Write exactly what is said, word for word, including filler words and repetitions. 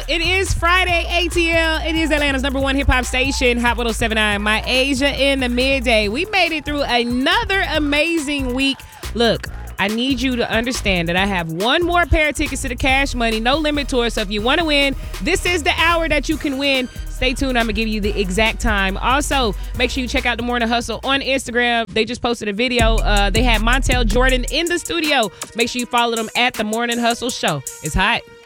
It is Friday, A T L. It is Atlanta's number one hip-hop station, Hot one oh seven point nine. My Asia in the midday. We made it through another amazing week. Look, I need you to understand that I have one more pair of tickets to the Cash Money No Limit Tour. So if you want to win, this is the hour that you can win. Stay tuned. I'm going to give you the exact time. Also, make sure you check out The Morning Hustle on Instagram. They just posted a video. Uh, they had Montel Jordan in the studio. Make sure you follow them at The Morning Hustle Show. It's hot.